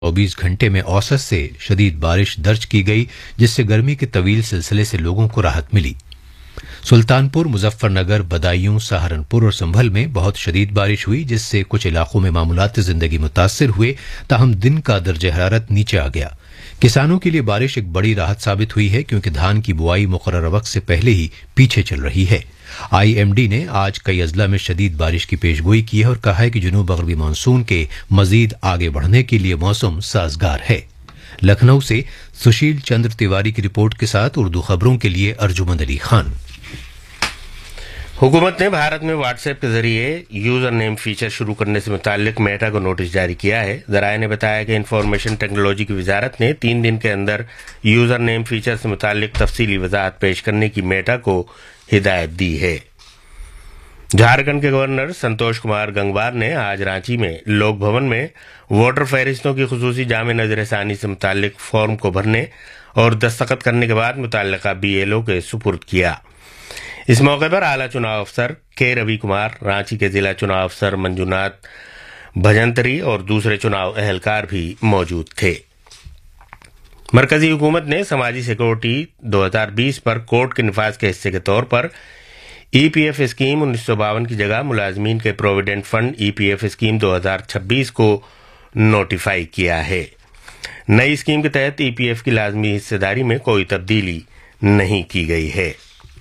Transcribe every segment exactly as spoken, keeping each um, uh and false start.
चौबीस घंटे में औसत से शदीद बारिश दर्ज की गई, जिससे गर्मी के तवील सिलसिले से लोगों को राहत मिली। सुल्तानपुर, मुजफ्फरनगर, बदायूं, सहारनपुर और संभल में बहुत शदीद बारिश हुई, जिससे कुछ इलाकों में मामूलाती जिंदगी मुतासिर हुए, ताहम दिन का दर्जा हरारत नीचे आ गया। किसानों के लिए बारिश एक बड़ी राहत साबित हुई है, क्योंकि धान की बुआई मुकर्रर वक्त से पहले ही पीछे चल रही है। आईएमडी ने आज कई अजला में शदीद बारिश की पेशगोई की है और कहा है कि जुनूब मगरबी मानसून के मजीद आगे बढ़ने के लिए मौसम साजगार है। लखनऊ से सुशील चंद्र तिवारी की रिपोर्ट के साथ उर्दू खबरों के लिए अर्जुमंद अली खान। हुकूमत ने भारत में व्हाट्सएप के जरिए यूजर नेम फीचर शुरू करने से मुतालिक मेटा को नोटिस जारी किया है। जराये ने बताया कि इंफॉर्मेशन टेक्नोलॉजी की वजारत ने तीन दिन के अंदर यूजर नेम फीचर से मुतालिक तफसीली वजाहत पेश करने की मेटा को हिदायत दी है। झारखंड के गवर्नर संतोष कुमार गंगवार ने आज रांची में लोक भवन में वोटर फहरिस्तों की खुसूसी जामे नजरसानी से मुतालिक फॉर्म को भरने और दस्तखत करने के बाद मुतल्लिका बीएलओ के सुपुर्द किया। इस मौके पर आला चुनाव अफसर के रवि कुमार, रांची के जिला चुनाव अफसर मंजूनाथ भजंतरी और दूसरे चुनाव अहलकार भी मौजूद थे। मरकजी हुकूमत ने समाजी सिक्योरिटी दो हज़ार बीस पर कोर्ट के निफाज के हिस्से के तौर पर ईपीएफ स्कीम उन्नीस सौ बावन की जगह मुलाजमीन के प्रोविडेंट फंड ईपीएफ स्कीम दो हज़ार छब्बीस को नोटिफाई किया है। नई स्कीम के तहत ईपीएफ की लाजमी हिस्सेदारी में कोई तब्दीली नहीं की गई है।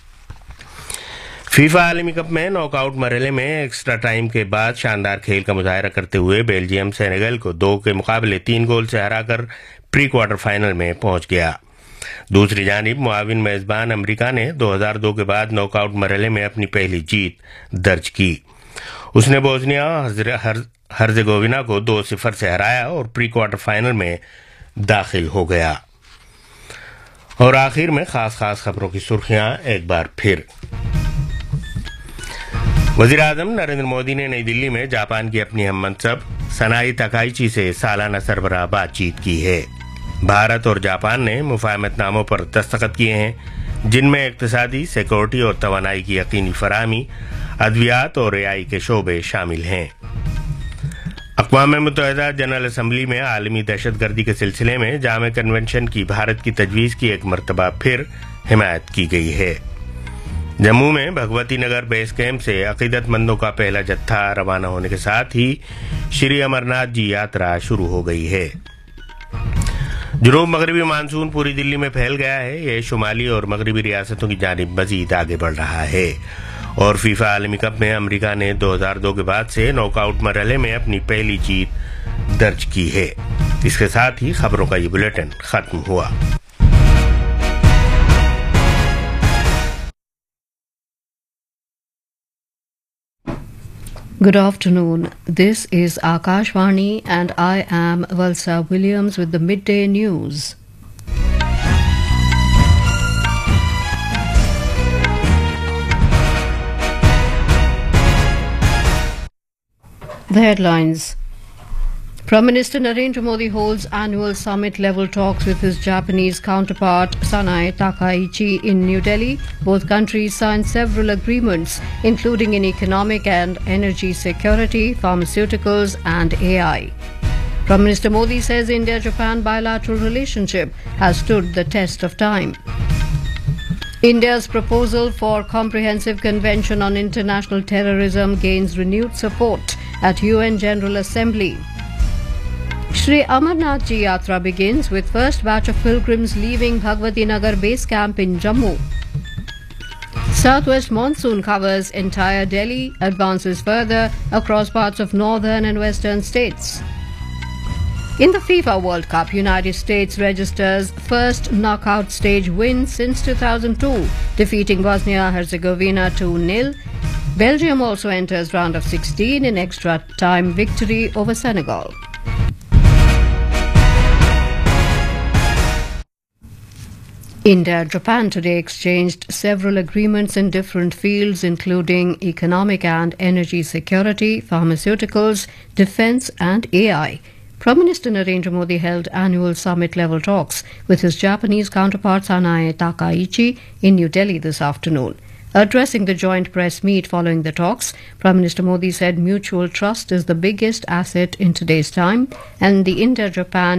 फीफा आलमी कप में नॉकआउट मरहले में एक्स्ट्रा टाइम के बाद शानदार खेल का मुजाहरा करते हुए बेल्जियम सेनेगल को दो के मुकाबले तीन गोल से हराकर प्री क्वार्टर फाइनल में पहुंच गया। दूसरी जानिब मुआविन मेजबान अमेरिका ने दो हज़ार दो के बाद नॉकआउट मरहले में अपनी पहली जीत दर्ज की। उसने बोस्निया हर्जेगोविना को दो सिफर से हराया और प्री क्वार्टर फाइनल में दाखिल हो गया। और आखिर में खास खास खबरों की सुर्खियां एक बार फिर। वज़ीर आज़म नरेंद्र मोदी ने नई दिल्ली में जापान की अपनी हम मनसब सनाई तकाइची से सालाना सरबराह बातचीत की है। भारत और जापान ने मुफाहमतनामों पर दस्तखत किए हैं, जिनमें इक्तिसादी, सिक्योरिटी और तवानाई की यकीनी फराहमी, अद्वियात और एआई के शोबे शामिल हैं। अक़वाम मुत्तहिदा जनरल असम्बली में आलमी दहशतगर्दी के सिलसिले में जामे कन्वेंशन की भारत की तजवीज़ की एक मरतबा फिर हिमायत की गई है। जम्मू में भगवती नगर बेस कैंप से अकीदतमंदों का पहला जत्था रवाना होने के साथ ही श्री अमरनाथ जी यात्रा शुरू हो गई है। जुनूब मगरबी मानसून पूरी दिल्ली में फैल गया है। यह शुमाली और मगरबी रियासतों की जानिब मजीद आगे बढ़ रहा है। और फीफा आलमी कप में अमेरिका ने दो हज़ार दो के बाद से नॉकआउट मरहले में अपनी पहली जीत दर्ज की है। इसके साथ ही खबरों का ये बुलेटिन खत्म हुआ। Good afternoon. This is Akashvani and I am Valsa Williams with the midday news. The headlines. Prime Minister Narendra Modi holds annual summit-level talks with his Japanese counterpart Sanae Takaichi in New Delhi. Both countries signed several agreements, including in economic and energy security, pharmaceuticals and A I. Prime Minister Modi says India-Japan bilateral relationship has stood the test of time. India's proposal for comprehensive convention on international terrorism gains renewed support at U N General Assembly. Shri Amarnath Ji Yatra begins with first batch of pilgrims leaving Bhagwati Nagar base camp in Jammu. Southwest monsoon covers entire Delhi, advances further across parts of northern and western states. In the FIFA World Cup, United States registers first knockout stage win since two thousand two, defeating Bosnia-Herzegovina two nil. Belgium also enters round of sixteen in extra time victory over Senegal. India and Japan today exchanged several agreements in different fields, including economic and energy security, pharmaceuticals, defense and A I. Prime Minister Narendra Modi held annual summit-level talks with his Japanese counterpart Sanae Takaichi in New Delhi this afternoon. Addressing the joint press meet following the talks, Prime Minister Modi said mutual trust is the biggest asset in today's time, and the India-Japan